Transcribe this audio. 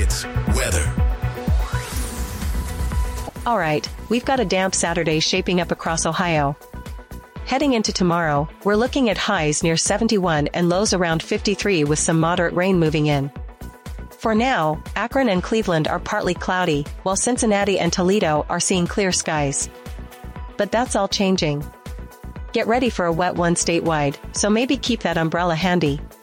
It's weather. All right, we've got a damp Saturday shaping up across Ohio. Heading into tomorrow, we're looking at highs near 71 and lows around 53 with some moderate rain moving in. For now, Akron and Cleveland are partly cloudy, while Cincinnati and Toledo are seeing clear skies. But that's all changing. Get ready for a wet one statewide, so maybe keep that umbrella handy.